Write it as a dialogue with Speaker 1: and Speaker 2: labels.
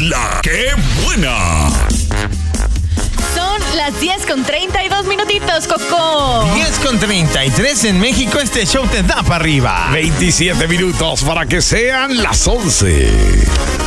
Speaker 1: La ¡Qué buena!
Speaker 2: Son las 10:32 minutitos, Coco.
Speaker 3: 10:33 en México, este show te da para arriba.
Speaker 1: 27 minutos para que sean las 11.